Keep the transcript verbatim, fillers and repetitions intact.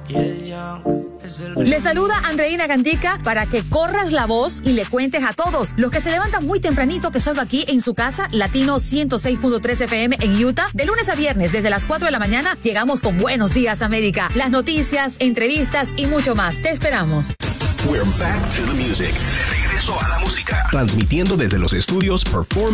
Le saluda Andreina Gandica para que corras la voz y le cuentes a todos los que se levantan muy tempranito que salgo aquí en su casa, Latino ciento seis punto tres F M en Utah. De lunes a viernes, desde las cuatro de la mañana, llegamos con Buenos Días América. Las noticias, entrevistas y mucho más. Te esperamos. We're back to the music. De regreso a la música. Transmitiendo desde los estudios Performance